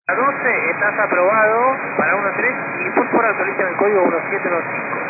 A 12 estás aprobado para 1.3 y por favor actualicen el código 1715.